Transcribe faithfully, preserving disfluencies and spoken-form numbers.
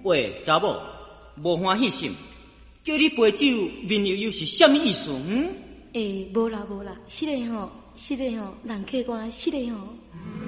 喂，查某，无欢喜心，叫你陪酒，面悠悠是啥物意思？嗯？ 诶，无啦无啦，是个吼，是个吼，人客官，是个吼。